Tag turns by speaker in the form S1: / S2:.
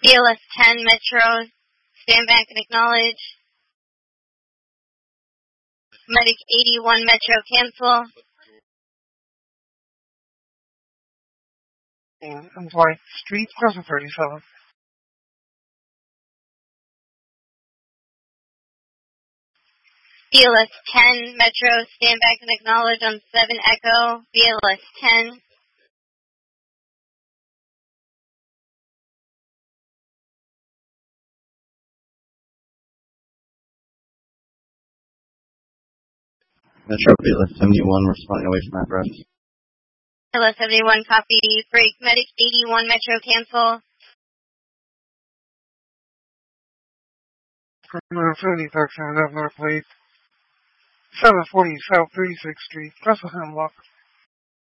S1: BLS 10 Metro, stand back and acknowledge. Medic 81 Metro, cancel.
S2: I'm sorry, Street, crossing 37.
S1: BLS 10 Metro, stand back and acknowledge on 7 Echo, BLS 10.
S3: Metro BLS 71, responding away from address.
S1: BLS 71, copy. Break. Medic 81 Metro, cancel.
S2: Criminal 70 North Plate, 740 South 36th Street, cross the Hemlock.